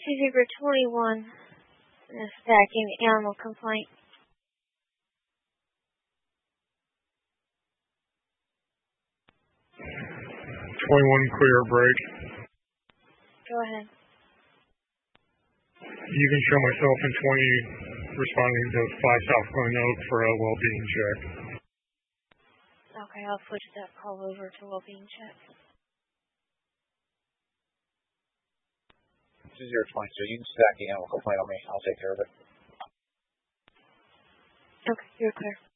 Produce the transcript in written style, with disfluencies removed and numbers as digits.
Zebra 21, stacking animal complaint. 21 clear break. Go ahead. You can show myself in 20 responding to 5 South Glen Oak for a well-being check. Okay, I'll switch that call over to well-being check. This is 020, so you can stack the animal complaint on me. I'll take care of it. Okay, you're clear.